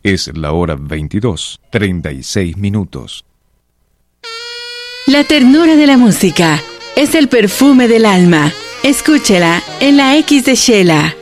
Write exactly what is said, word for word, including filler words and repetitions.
Es la hora veintidós, treinta y seis minutos. La ternura de la música es el perfume del alma. Escúchela en la X de Shela.